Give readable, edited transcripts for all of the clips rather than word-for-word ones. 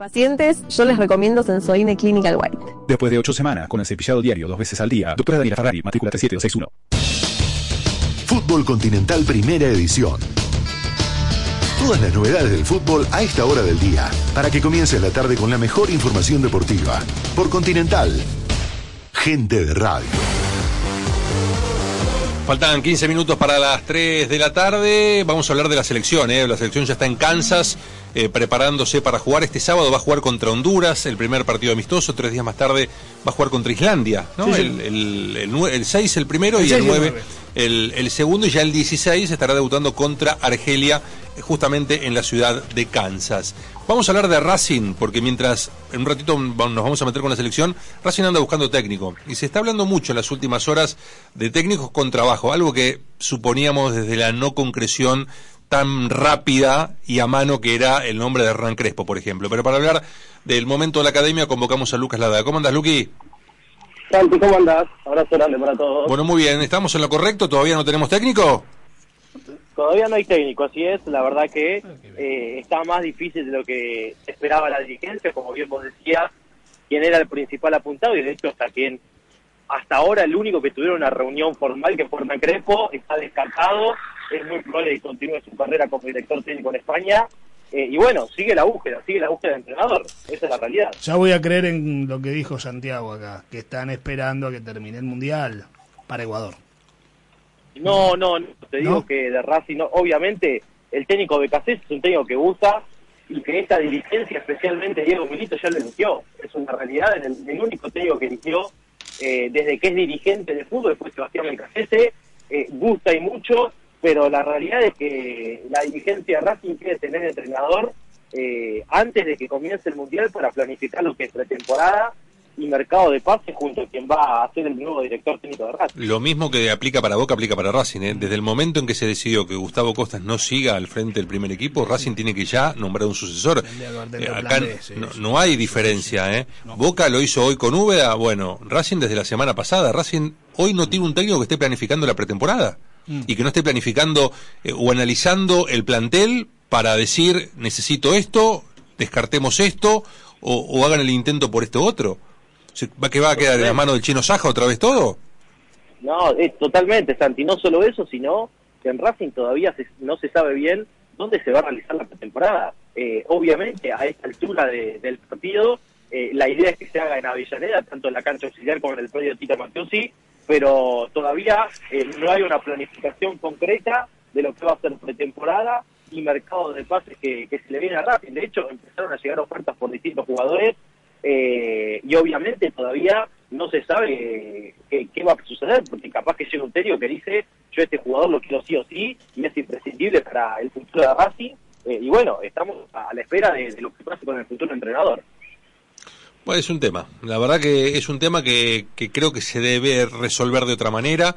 Pacientes, yo les recomiendo Sensodyne Clinical White. Después de 8 semanas, con el cepillado diario 2 veces al día, doctora Daniela Ferrari, matrícula 37261. Fútbol Continental Primera Edición. Todas las novedades del fútbol a esta hora del día, para que comiences la tarde con la mejor información deportiva. Por Continental, gente de radio. Faltan 15 minutos para las 3 de la tarde. Vamos a hablar de la selección. La selección ya está en Kansas, preparándose para jugar. Este sábado va a jugar contra Honduras, el primer partido amistoso. 3 días más tarde va a jugar contra Islandia, ¿no? Sí, sí. El 6 el primero y el 9 el segundo. Y ya el 16 estará debutando contra Argelia, justamente en la ciudad de Kansas. Vamos a hablar de Racing, porque mientras en un ratito nos vamos a meter con la selección, Racing anda buscando técnico. Y se está hablando mucho en las últimas horas de técnicos con trabajo, algo que suponíamos desde la no concreción tan rápida y a mano que era el nombre de Hernán Crespo, por ejemplo. Pero para hablar del momento de la academia convocamos a Lucas Lada. ¿Cómo andás, Luqui? Santi, ¿cómo andás? Abrazo grande para todos. Bueno, muy bien. ¿Estamos en lo correcto? ¿Todavía no tenemos técnico? Todavía no hay técnico, así es. La verdad que está más difícil de lo que esperaba la dirigencia, como bien vos decías, quien era el principal apuntado, y de hecho hasta ahora el único que tuvieron una reunión formal, que fue Hernán Crespo, está descartado. Es muy probable que continúe su carrera como director técnico en España. Y bueno, sigue la búsqueda de entrenador. Esa es la realidad. Ya voy a creer en lo que dijo Santiago acá, que están esperando a que termine el Mundial para Ecuador. No, te digo que de Racing, no, obviamente el técnico Becasés es un técnico que gusta, y que esta dirigencia, especialmente Diego Milito, ya lo eligió. Es una realidad, el único técnico que eligió desde que es dirigente de fútbol fue Sebastián Becasese. Gusta y mucho, pero la realidad es que la dirigencia de Racing quiere tener entrenador antes de que comience el Mundial, para planificar lo que es pretemporada y mercado de pases junto a quien va a ser el nuevo director técnico de Racing. Lo mismo que aplica para Boca, aplica para Racing, ¿eh? Desde el momento en que se decidió que Gustavo Costas no siga al frente del primer equipo, Racing tiene que ya nombrar un sucesor. Acá no hay diferencia, ¿eh? Boca lo hizo hoy con Úbeda. Bueno, Racing desde la semana pasada. Racing hoy no tiene un técnico que esté planificando la pretemporada y que no esté planificando o analizando el plantel para decir, necesito esto, descartemos esto, o hagan el intento por esto otro. ¿Va a quedar en la mano del Chino Saja otra vez todo? No, totalmente, Santi. No solo eso, sino que en Racing todavía no se sabe bien dónde se va a realizar la pretemporada. Obviamente, a esta altura del partido, la idea es que se haga en Avellaneda, tanto en la cancha auxiliar como en el predio Tita Mateuzzi, pero todavía no hay una planificación concreta de lo que va a ser pretemporada y mercado de pases que se le viene a Racing. De hecho, empezaron a llegar ofertas por distintos jugadores, y obviamente todavía no se sabe qué va a suceder, porque capaz que llega un técnico que dice, yo este jugador lo quiero sí o sí y es imprescindible para el futuro de Racing, y bueno, estamos a la espera de lo que pase con el futuro entrenador. Bueno, es un tema, la verdad que es un tema que creo que se debe resolver de otra manera.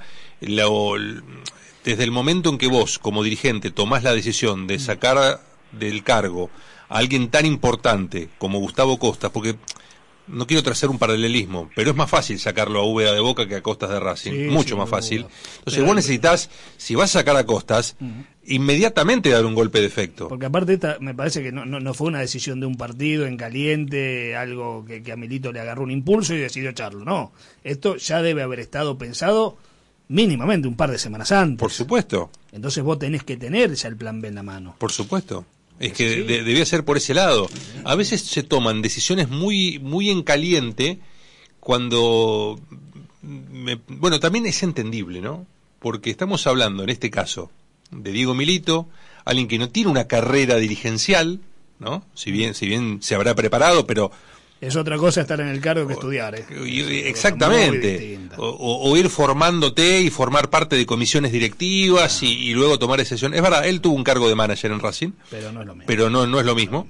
Desde el momento en que vos, como dirigente, tomás la decisión de sacar del cargo a alguien tan importante como Gustavo Costas, porque no quiero trazar un paralelismo, pero es más fácil sacarlo a Úbeda de Boca que a Costas de Racing, mucho más fácil. Entonces vos necesitas, si vas a sacar a Costas, inmediatamente dar un golpe de efecto. Porque aparte me parece que no fue una decisión de un partido en caliente, algo que a Milito le agarró un impulso y decidió echarlo, no. Esto ya debe haber estado pensado mínimamente un par de semanas antes. Por supuesto. Entonces vos tenés que tener ya el plan B en la mano. Por supuesto. Es que debía ser por ese lado. A veces se toman decisiones muy en caliente cuando... Bueno, también es entendible, ¿no? Porque estamos hablando, en este caso, de Diego Milito, alguien que no tiene una carrera dirigencial, ¿no? Si bien se habrá preparado, pero... Es otra cosa estar en el cargo que estudiar, ¿eh? Exactamente. O ir formándote y formar parte de comisiones directivas y luego tomar decisiones. Es verdad, él tuvo un cargo de manager en Racing, pero no es lo mismo. Pero no es lo mismo.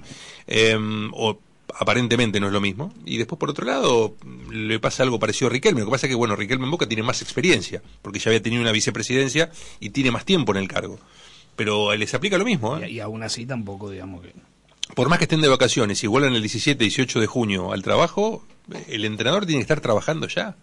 O aparentemente no es lo mismo. Y después, por otro lado, le pasa algo parecido a Riquelme. Lo que pasa es que, bueno, Riquelme en Boca tiene más experiencia, porque ya había tenido una vicepresidencia y tiene más tiempo en el cargo. Pero les aplica lo mismo, ¿eh? Y aún así tampoco, digamos que... Por más que estén de vacaciones y vuelvan el 17, 18 de junio al trabajo, el entrenador tiene que estar trabajando ya.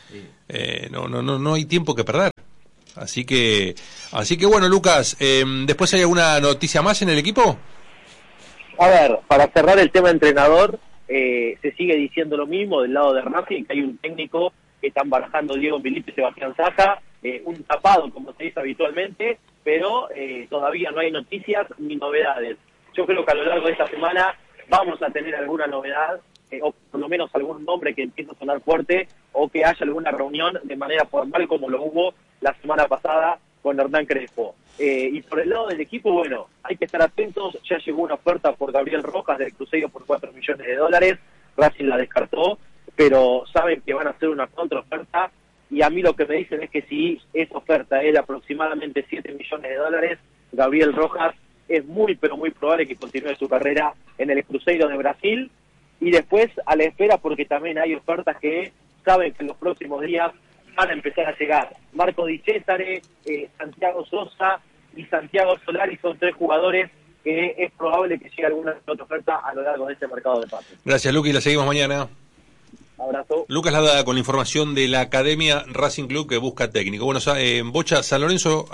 No hay tiempo que perder. Así que bueno, Lucas, ¿después hay alguna noticia más en el equipo? A ver, para cerrar el tema entrenador, se sigue diciendo lo mismo del lado de Racing, que hay un técnico que están barajando Diego Milito y Sebastián Saja, un tapado como se dice habitualmente, pero todavía no hay noticias ni novedades. Yo creo que a lo largo de esta semana vamos a tener alguna novedad, o por lo menos algún nombre que empiece a sonar fuerte, o que haya alguna reunión de manera formal como lo hubo la semana pasada con Hernán Crespo. Y por el lado del equipo, bueno, hay que estar atentos. Ya llegó una oferta por Gabriel Rojas del Cruzeiro por $4 millones. Racing la descartó, pero saben que van a hacer una contraoferta. Y a mí lo que me dicen es que si esa oferta es de aproximadamente $7 millones, Gabriel Rojas es muy, pero muy probable que continúe su carrera en el Cruzeiro de Brasil. Y después a la espera, porque también hay ofertas que saben que en los próximos días van a empezar a llegar. Marco Di Cesare, Santiago Sosa y Santiago Solari son 3 jugadores que es probable que llegue alguna otra oferta a lo largo de este mercado de pases. Gracias, Luqui, la seguimos mañana. Abrazo. Lucas Ladada con la información de la Academia Racing Club que busca técnico. Bueno, Bocha, San Lorenzo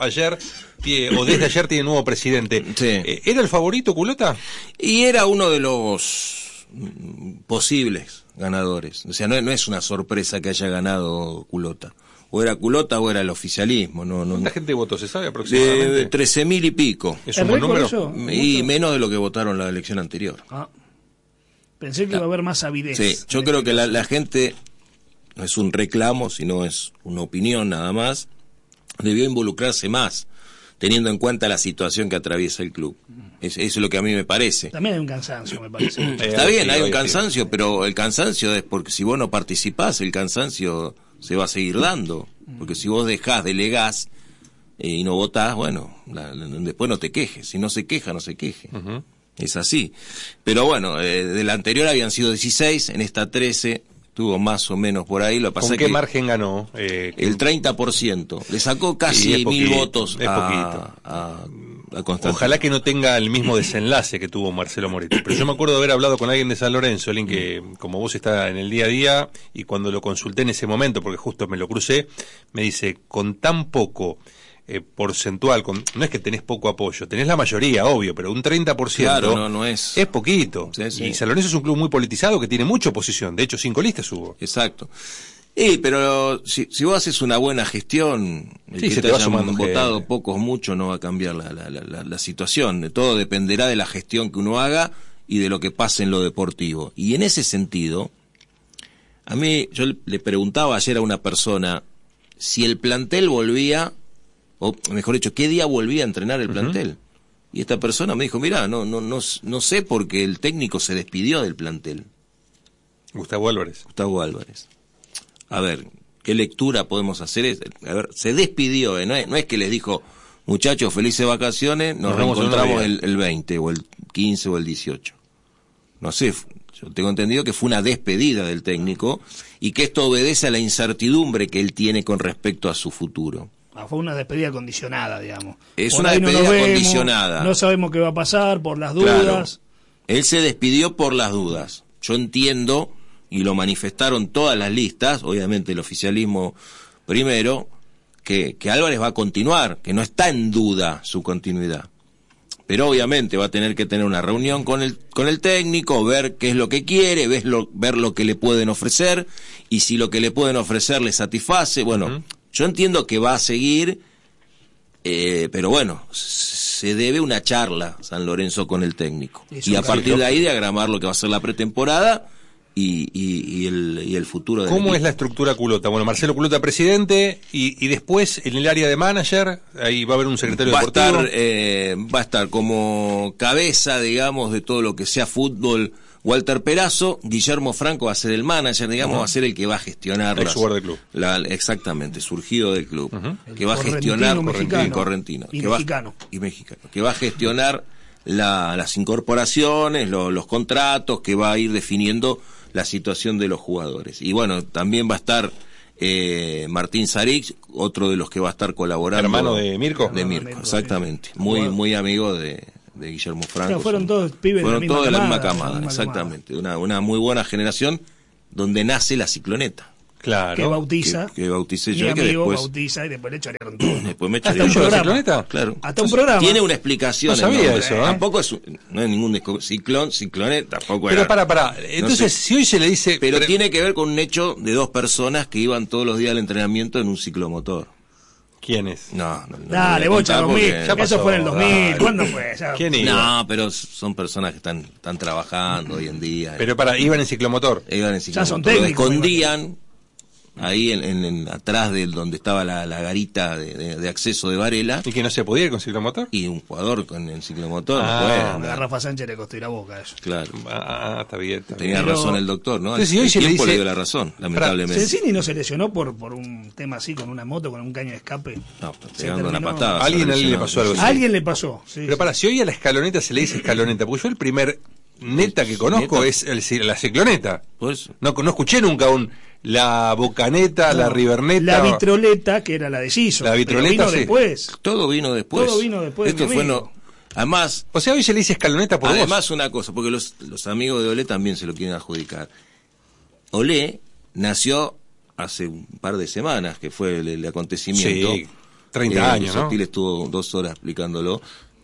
desde ayer tiene nuevo presidente. Sí. ¿Era el favorito, Culota? Y era uno de los posibles ganadores. O sea, no es una sorpresa que haya ganado Culota. O era Culota o era el oficialismo. ¿Cuánta gente votó? ¿Se sabe aproximadamente? De 13.000 y pico. ¿Es un buen número? Eso? Y menos de lo que votaron la elección anterior. Pensé que iba a haber más avidez. Sí, yo creo que la gente, no es un reclamo, sino es una opinión nada más, debió involucrarse más, teniendo en cuenta la situación que atraviesa el club. Eso es lo que a mí me parece. También hay un cansancio, me parece. Está bien, hay un cansancio, pero el cansancio es porque si vos no participás, el cansancio se va a seguir dando. Porque si vos dejás, delegás y no votás, bueno, después no te quejes. Si no se queja, no se queje. Uh-huh. Es así. Pero bueno, de la anterior habían sido 16, en esta 13, estuvo más o menos por ahí. Lo que pasa ¿Con qué que margen ganó? El 30%. Le sacó casi 1.000 votos a Constantino. Ojalá que no tenga el mismo desenlace que tuvo Marcelo Moretti. Pero yo me acuerdo de haber hablado con alguien de San Lorenzo, alguien que, como vos, está en el día a día, y cuando lo consulté en ese momento, porque justo me lo crucé, me dice, con tan poco porcentual, no es que tenés poco apoyo, tenés la mayoría, obvio, pero un 30%, claro, no es poquito. Sí, sí. Y San Lorenzo es un club muy politizado que tiene mucha oposición, de hecho 5 listas hubo. Exacto. Pero si vos haces una buena gestión, el sí, que se te va sumando votado pocos, mucho, no va a cambiar la situación. Todo dependerá de la gestión que uno haga y de lo que pase en lo deportivo. Y en ese sentido, a mí, yo le preguntaba ayer a una persona si el plantel volvía, o mejor dicho, ¿qué día volvía a entrenar el plantel? Y esta persona me dijo, mirá, no sé porque el técnico se despidió del plantel. Gustavo Álvarez. A ver, ¿qué lectura podemos hacer? A ver, se despidió, no es que les dijo, muchachos, felices vacaciones, nos reencontramos el 20, o el 15, o el 18. No sé, yo tengo entendido que fue una despedida del técnico, y que esto obedece a la incertidumbre que él tiene con respecto a su futuro. Fue una despedida condicionada, digamos. Es una despedida condicionada. No sabemos qué va a pasar por las dudas. Claro, él se despidió por las dudas. Yo entiendo, y lo manifestaron todas las listas, obviamente el oficialismo primero, que Álvarez va a continuar, que no está en duda su continuidad. Pero obviamente va a tener que tener una reunión con el técnico, ver qué es lo que quiere, ver lo que le pueden ofrecer, y si lo que le pueden ofrecer le satisface, bueno... Yo entiendo que va a seguir, pero bueno, se debe una charla San Lorenzo con el técnico. Y a partir de ahí diagramar lo que va a ser la pretemporada y el futuro del ¿Cómo equipo. es la estructura Culota? Bueno, Marcelo Culota presidente, y después en el área de manager, ahí va a haber un secretario deportivo. Va a estar como cabeza, digamos, de todo lo que sea fútbol, Walter Perazo. Guillermo Franco va a ser el manager, digamos, va a ser el que va a gestionar ex-jugador del club. Exactamente, surgido del club, que va a gestionar correntino, mexicano, que va a gestionar las incorporaciones, los contratos, que va a ir definiendo la situación de los jugadores. Y bueno, también va a estar Martín Sarix, otro de los que va a estar colaborando. ¿Hermano de Mirko? De Mirko, exactamente. Muy amigo de Guillermo Franco. O sea, fueron todos pibes de la misma camada, exactamente. Una muy buena generación donde nace la Cicloneta. Claro. que bautiza. Que bauticé Mi yo y que amigo después... bautiza y después le chorearon todo. Después me Hasta chorearon un todo. programa. ¿Cicloneta? Claro. Hasta un programa. Tiene una explicación. No el sabía nombre. eso, ¿eh? Tampoco no es ningún cicloneta, tampoco Pero era. para. Entonces, sé. si hoy se le dice... Pero tiene que ver con un hecho de dos personas que iban todos los días al entrenamiento en un ciclomotor. ¿Quién es? No Dale, lo voy a Bocha, contar 2000. porque- Ya pasó, Eso fue en el 2000. dale. ¿Cuándo fue? Ya. ¿Quién iba? No, pero son personas que están trabajando hoy en día. Pero iban en ciclomotor. Iban en Ya son ciclomotor. Lo técnicos, escondían ahí atrás de donde estaba la garita de acceso de Varela, ¿Y que no se podía ir con ciclomotor? y un jugador con el ciclomotor no Ah, puede A andar. Rafa Sánchez le costó ir a Boca eso. Claro. Está bien. Está bien. Tenía Pero- razón el doctor, ¿no? Entonces, si hoy El se le tiempo dice- dio la razón, lamentablemente. Cencini no se lesionó por un tema así, con una moto, con un caño de escape. No, Se pegando una terminó. patada. A alguien se le lesionó. pasó algo así. A alguien le pasó. Sí, Pero sí. si hoy a la escaloneta se le dice escaloneta, porque yo el primer neta que conozco ¿Neta? es la cicloneta. Por eso. No escuché nunca la bocaneta, la No, riverneta. La vitroleta, que era la de Siso. La vitroleta, pero vino sí. después. Todo vino después. Todo vino después, Esto mi fue amigo. Además, O sea, hoy se le dice escaloneta por además una cosa, porque los amigos de Olé también se lo quieren adjudicar. Olé nació hace un par de semanas, que fue el acontecimiento. Sí, 30 años, ¿no? Sotil estuvo 2 horas explicándolo.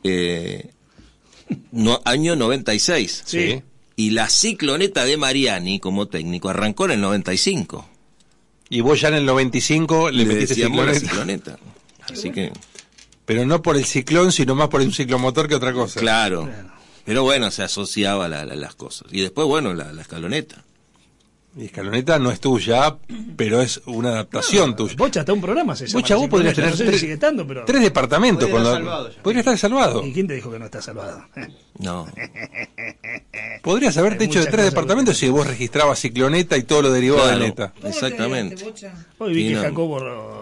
Año 96. Sí. Y la cicloneta de Mariani, como técnico, arrancó en el 95. Y vos ya en el 95 le metiste decíamos la cicloneta. cicloneta. Así que, Pero no por el ciclón, sino más por un ciclomotor que otra cosa. claro. Pero bueno, se asociaba las cosas. Y después, bueno, la escaloneta. Y escaloneta no es tuya, pero es una adaptación tuya. Bocha, hasta un programa se llama. Bocha, la vos podrías cicloneta. tener No sé si sigue estando, pero... 3 departamentos. Podría estar salvado. ¿Y quién te dijo que no está salvado? No. Podrías haberte Hay hecho de muchas 3 cosas departamentos si vos registrabas cicloneta y todo lo derivado Claro, de neta. exactamente. Hoy vi Sí, que no. Jacobo...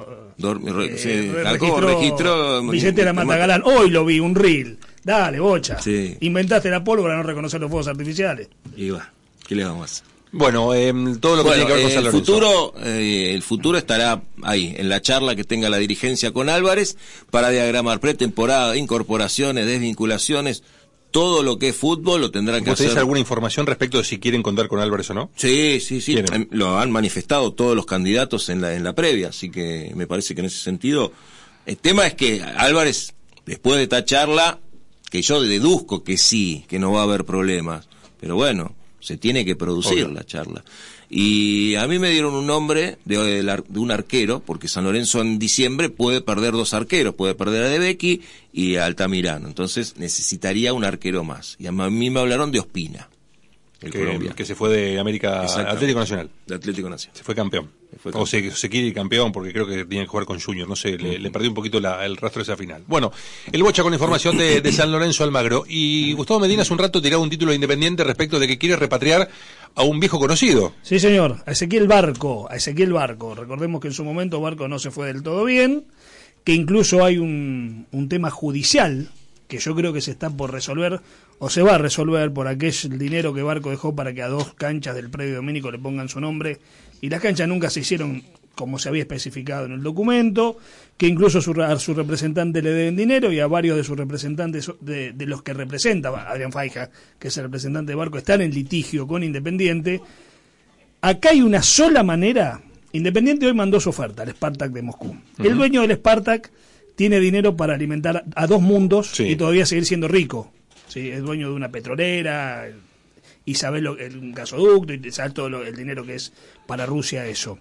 Sí, Jacobo registró... Billetera Matagalán. Hoy lo vi, un reel. Dale, Bocha. Sí. Inventaste la pólvora, no reconocer los fuegos artificiales. Y va, ¿qué le vamos a hacer? Bueno, todo lo que tiene que ver con San Lorenzo. el futuro estará ahí, en la charla que tenga la dirigencia con Álvarez, para diagramar pretemporada, incorporaciones, desvinculaciones, todo lo que es fútbol lo tendrán que ¿Vos tenés hacer. alguna información respecto de si quieren contar con Álvarez o no? Sí. ¿Quieren? Lo han manifestado todos los candidatos en la previa, así que me parece que en ese sentido, el tema es que Álvarez, después de esta charla, que yo deduzco que sí, que no va a haber problemas, pero bueno, se tiene que producir la charla. Y a mí me dieron un nombre de un arquero, porque San Lorenzo en diciembre puede perder 2 arqueros, puede perder a De Becchi y a Altamirano, entonces necesitaría un arquero más. Y a mí me hablaron de Ospina, el colombiano. Que se fue de América Exactamente. Atlético Nacional. De Atlético Nacional. Se fue campeón. O se quiere ir campeón porque creo que tiene que jugar con Junior. No sé, le perdí un poquito el rastro de esa final. Bueno, el Bocha con información de San Lorenzo Almagro. Y Gustavo Medina hace un rato tiraba un título de Independiente respecto de que quiere repatriar a un viejo conocido. Sí, señor. A Ezequiel Barco. Recordemos que en su momento Barco no se fue del todo bien, que incluso hay un tema judicial que yo creo que se está por resolver, o se va a resolver por aquel dinero que Barco dejó para que a 2 canchas del predio Domínico le pongan su nombre, y las canchas nunca se hicieron como se había especificado en el documento, que incluso a su representante le deben dinero, y a varios de sus representantes, de los que representa, Adrián Faija, que es el representante de Barco, están en litigio con Independiente. Acá hay una sola manera. Independiente hoy mandó su oferta al Spartak de Moscú. Uh-huh. El dueño del Spartak tiene dinero para alimentar a 2 mundos, sí, y todavía seguir siendo rico. ¿Sí? Es dueño de una petrolera y sabe el gasoducto y sabe todo el dinero que es para Rusia eso.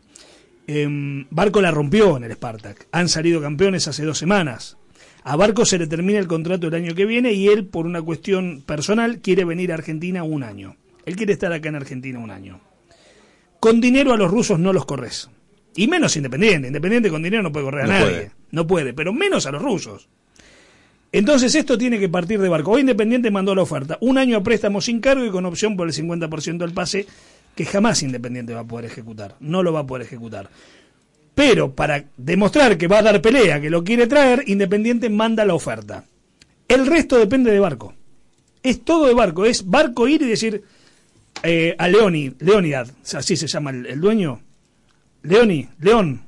Barco la rompió en el Spartak. Han salido campeones hace 2 semanas. A Barco se le termina el contrato el año que viene y él, por una cuestión personal, quiere venir a Argentina 1 año. Él quiere estar acá en Argentina 1 año. Con dinero a los rusos no los corres. Y menos Independiente. Independiente con dinero no puede correr a nadie. No puede, pero menos a los rusos. Entonces esto tiene que partir de Barco. Hoy Independiente mandó la oferta. 1 año a préstamo sin cargo y con opción por el 50% del pase, que jamás Independiente va a poder ejecutar. No lo va a poder ejecutar. Pero para demostrar que va a dar pelea, que lo quiere traer, Independiente manda la oferta. El resto depende de Barco. Es todo de Barco. Es Barco ir y decir a Leonidad, así se llama el dueño. Lion.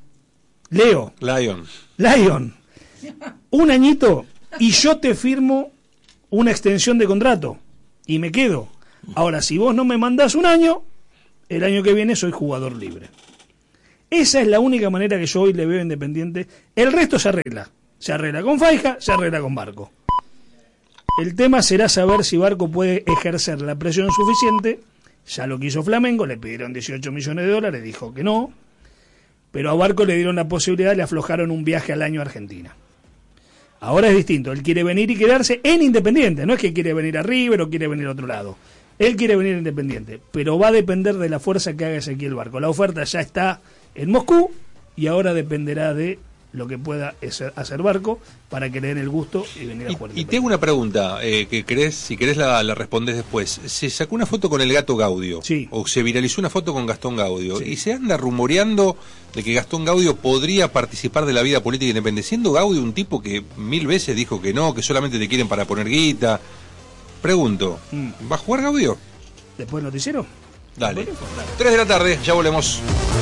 1 añito y yo te firmo una extensión de contrato y me quedo. Ahora, si vos no me mandás 1 año, el año que viene soy jugador libre. Esa es la única manera que yo hoy le veo a Independiente. El resto se arregla. Se arregla con Faija, se arregla con Barco. El tema será saber si Barco puede ejercer la presión suficiente. Ya lo quiso Flamengo, le pidieron 18 millones de dólares, dijo que no. Pero a Barco le dieron la posibilidad, le aflojaron un viaje al año a Argentina. Ahora es distinto, él quiere venir y quedarse en Independiente, no es que quiere venir a River o quiere venir a otro lado. Él quiere venir a Independiente, pero va a depender de la fuerza que haga Ezequiel Barco. La oferta ya está en Moscú y ahora dependerá de lo que pueda hacer Barco para que le den el gusto y venir a jugar. Y te hago una pregunta, que si querés la respondes después. Se sacó una foto con el Gato Gaudio, sí, o se viralizó una foto con Gastón Gaudio, sí, y se anda rumoreando de que Gastón Gaudio podría participar de la vida política independiente, siendo Gaudio un tipo que 1000 veces dijo que no, que solamente te quieren para poner guita. Pregunto, ¿va a jugar Gaudio? ¿Después del noticiero? Dale. 3 de la tarde, ya volvemos.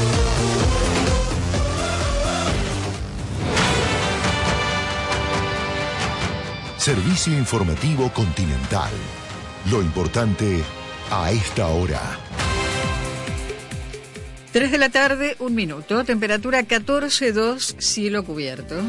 Servicio informativo Continental. Lo importante a esta hora. 3 de la tarde, 1 minuto. Temperatura 14,2, cielo cubierto.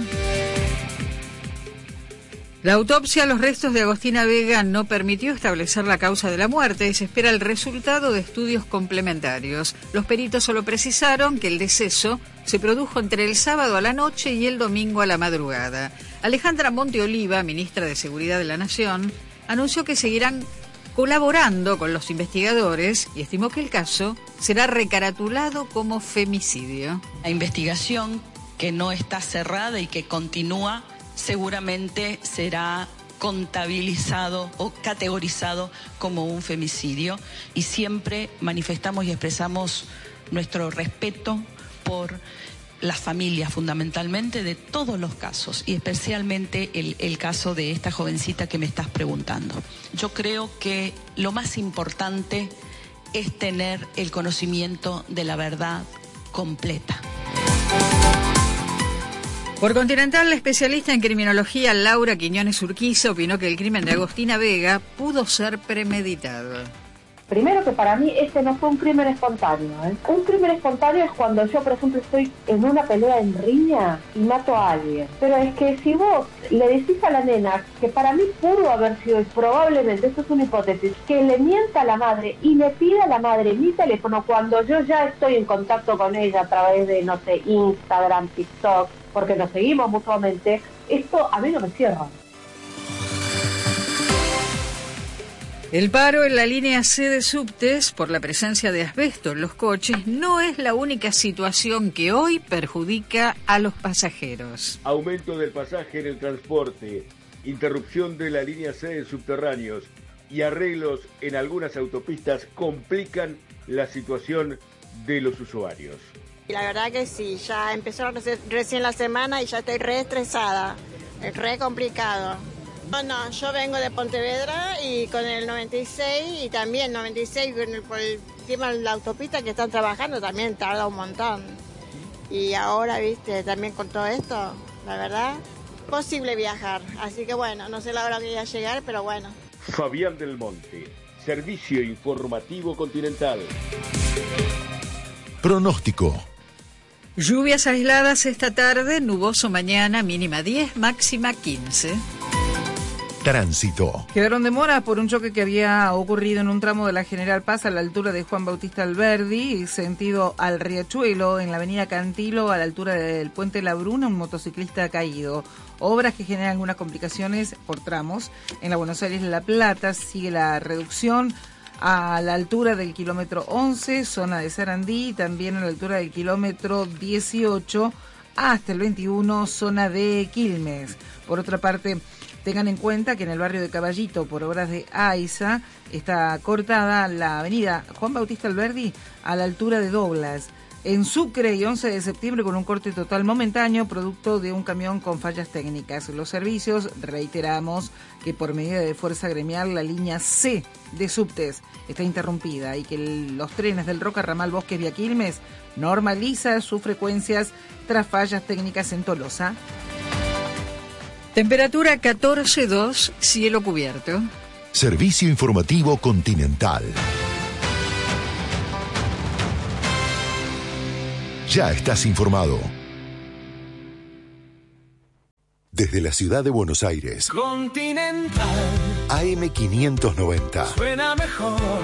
La autopsia a los restos de Agostina Vega no permitió establecer la causa de la muerte y se espera el resultado de estudios complementarios. Los peritos solo precisaron que el deceso se produjo entre el sábado a la noche y el domingo a la madrugada. Alejandra Monteoliva, ministra de Seguridad de la Nación, anunció que seguirán colaborando con los investigadores y estimó que el caso será recaratulado como femicidio. La investigación, que no está cerrada y que continúa, seguramente será contabilizado o categorizado como un femicidio, y siempre manifestamos y expresamos nuestro respeto por las familias, fundamentalmente de todos los casos, y especialmente el caso de esta jovencita que me estás preguntando. Yo creo que lo más importante es tener el conocimiento de la verdad completa. Por Continental, la especialista en criminología Laura Quiñones Urquiza opinó que el crimen de Agostina Vega pudo ser premeditado. Primero que para mí este no fue un crimen espontáneo. Un crimen espontáneo es cuando yo, por ejemplo, estoy en una pelea en riña y mato a alguien. Pero es que si vos le decís a la nena, que para mí pudo haber sido, y probablemente, esto es una hipótesis, que le mienta a la madre y le pida a la madre mi teléfono cuando yo ya estoy en contacto con ella a través de, no sé, Instagram, TikTok, porque nos seguimos mutuamente, esto a mí no me cierra. El paro en la línea C de subtes por la presencia de asbesto en los coches no es la única situación que hoy perjudica a los pasajeros. Aumento del pasaje en el transporte, interrupción de la línea C de subterráneos y arreglos en algunas autopistas complican la situación de los usuarios. La verdad que sí, ya empezó recién la semana y ya estoy re estresada, re complicado. No, yo vengo de Pontevedra y con el 96 y también 96 por el tema de la autopista que están trabajando también tarda un montón. Y ahora, viste, también con todo esto, la verdad, posible viajar. Así que bueno, no sé la hora que voy a llegar, pero bueno. Fabián del Monte, Servicio Informativo Continental. Pronóstico. Lluvias aisladas esta tarde, nuboso mañana, mínima 10, máxima 15. Tránsito. Quedaron demoras por un choque que había ocurrido en un tramo de la General Paz a la altura de Juan Bautista Alberdi, sentido al Riachuelo, en la avenida Cantilo, a la altura del Puente La Bruna, un motociclista caído. Obras que generan algunas complicaciones por tramos. En la Buenos Aires La Plata sigue la reducción a la altura del kilómetro 11, zona de Sarandí, y también a la altura del kilómetro 18 hasta el 21, zona de Quilmes. Por otra parte, tengan en cuenta que en el barrio de Caballito, por obras de AISA, está cortada la avenida Juan Bautista Alberdi a la altura de Douglas. En Sucre y 11 de septiembre con un corte total momentáneo, producto de un camión con fallas técnicas. Los servicios, reiteramos que por medida de fuerza gremial, la línea C de subtes está interrumpida y que los trenes del Roca Ramal Bosques vía Quilmes normaliza sus frecuencias tras fallas técnicas en Tolosa. Temperatura 14,2, cielo cubierto. Servicio Informativo Continental. Ya estás informado. Desde la ciudad de Buenos Aires, Continental AM590. suena mejor.